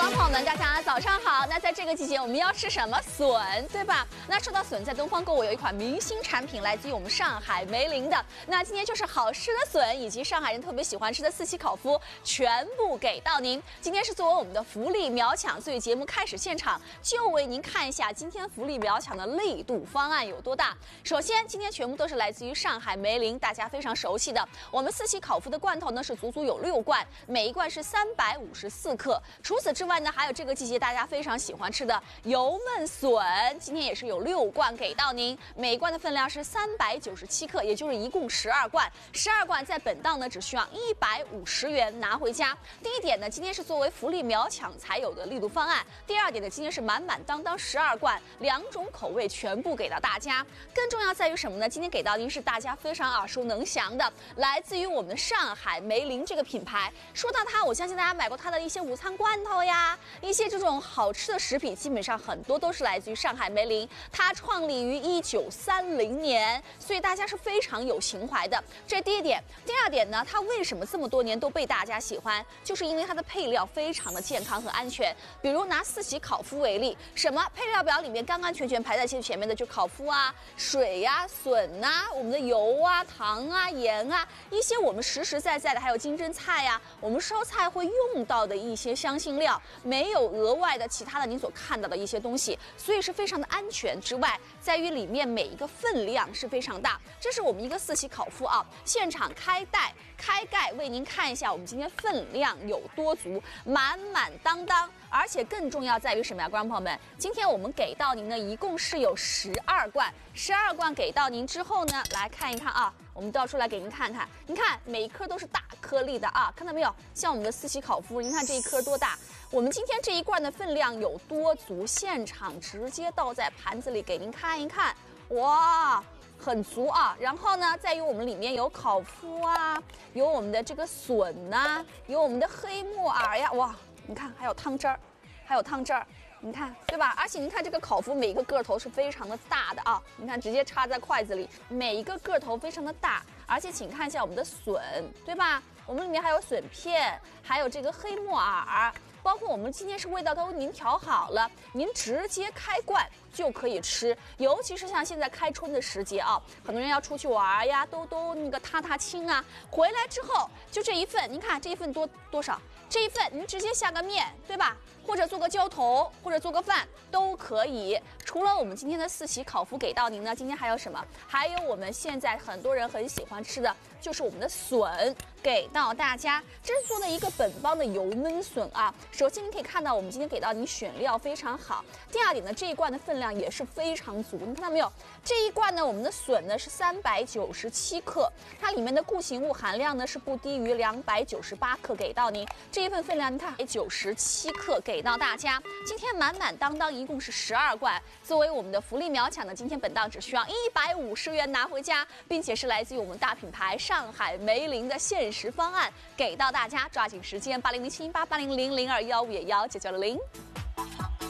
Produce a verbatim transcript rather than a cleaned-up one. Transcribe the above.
观众朋友们，大家早上好。那在这个季节，我们要吃什么？笋，对吧？那说到笋，在东方购物有一款明星产品，来自于我们上海梅林的。那今天就是好吃的笋，以及上海人特别喜欢吃的四喜烤麸，全部给到您。今天是作为我们的福利秒抢，所以节目开始现场就为您看一下今天福利秒抢的力度方案有多大。首先，今天全部都是来自于上海梅林，大家非常熟悉的我们四喜烤麸的罐头呢，是足足有六罐，每一罐是三百五十四克。除此之外呢，还有这个季节大家非常喜欢吃的油焖笋，今天也是有六罐给到您，每一罐的分量是三百九十七克，也就是一共十二罐。十二罐在本档呢只需要一百五十元拿回家。第一点呢，今天是作为福利秒抢才有的力度方案。第二点呢，今天是满满当当十二罐，两种口味全部给到大家。更重要在于什么呢？今天给到您是大家非常耳熟能详的，来自于我们的上海梅林这个品牌。说到它，我相信大家买过它的一些午餐罐头呀，一些这种好吃的食品，基本上很多都是来自于上海梅林。它创立于一九三零年，所以大家是非常有情怀的。这第一点。第二点呢，它为什么这么多年都被大家喜欢？就是因为它的配料非常的健康和安全。比如拿四喜烤麸为例，什么配料表里面干干全全排在最前面的就烤麸啊、水呀、啊、笋呐、啊、我们的油啊、糖啊、盐啊，一些我们实实在在的，还有金针菜呀、啊，我们烧菜会用到的一些香辛料，没有额外的其他的您所看到的一些东西，所以是非常的安全。之外，在于里面每一个分量是非常大。这是我们一个四喜烤麸啊，现场开袋开盖为您看一下我们今天分量有多足，满满当当。而且更重要在于什么呀，观众朋友们，今天我们给到您呢一共是有十二罐，十二罐给到您之后呢，来看一看啊，我们倒出来给您看看，您看每一颗都是大颗粒的啊，看到没有？像我们的四喜烤麸，您看这一颗多大？我们今天这一罐的分量有多足，现场直接倒在盘子里给您看一看，哇！很足啊，然后呢，在于我们里面有烤麸啊，有我们的这个笋呐、啊，有我们的黑木耳呀，哇，你看还有汤汁儿，还有汤汁儿，你看对吧？而且您看这个烤麸每一个个头是非常的大的啊，你看直接插在筷子里，每一个个头非常的大，而且请看一下我们的笋，对吧？我们里面还有笋片，还有这个黑木耳。包括我们今天是味道都您调好了，您直接开罐就可以吃。尤其是像现在开春的时节啊，很多人要出去玩呀，都都那个踏踏青啊，回来之后就这一份，您看这一份多多少？这一份您直接下个面，对吧？或者做个浇头，或者做个饭都可以。除了我们今天的四喜烤麸给到您呢，今天还有什么？还有我们现在很多人很喜欢吃的，就是我们的笋给到大家。这是做的一个本帮的油焖笋啊。首先您可以看到，我们今天给到您选料非常好。第二点呢，这一罐的分量也是非常足，你看到没有？这一罐呢，我们的笋呢是三百九十七克，它里面的固形物含量呢是不低于两百九十八克，给到您。这一份分量，你看九十七克给到大家。今天满满当当一共是十二罐，作为我们的福利秒抢呢，今天本档只需要一百五十元拿回家，并且是来自于我们大品牌上海梅林的限时方案，给到大家，抓紧时间八零零七八八零零零二幺五幺九九零。